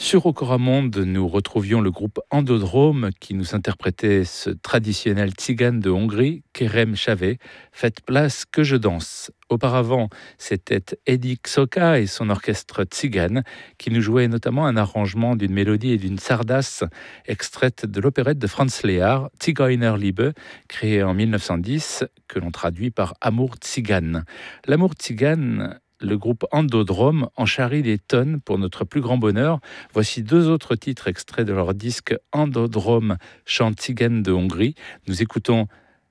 Sur Okoramonde, nous retrouvions le groupe Endodrome qui nous interprétait ce traditionnel tzigane de Hongrie, Kerem Chavé, Faites place que je danse. Auparavant, c'était Eddie Xoka et son orchestre tzigane qui nous jouait notamment un arrangement d'une mélodie et d'une sardasse extraite de l'opérette de Franz Lehár, Zigeunerliebe, créée en 1910, que l'on traduit par Amour tzigane. L'amour tzigane, le groupe Endodrome en charrie des tonnes pour notre plus grand bonheur. Voici deux autres titres extraits de leur disque Endodrome, chant tzigane de Hongrie. Nous écoutons